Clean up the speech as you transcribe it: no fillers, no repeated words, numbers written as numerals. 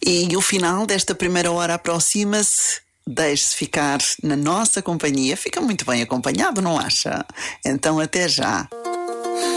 E o final desta primeira hora aproxima-se. Deixe-se ficar na nossa companhia. Fica muito bem acompanhado, não acha? Então até já.